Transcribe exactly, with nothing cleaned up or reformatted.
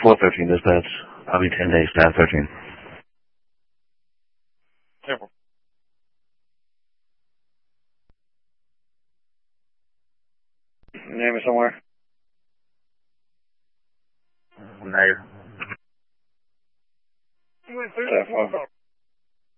four thirteen dispatch. I'll be ten days past thirteen. Simple. Name is somewhere? Negative. That phone.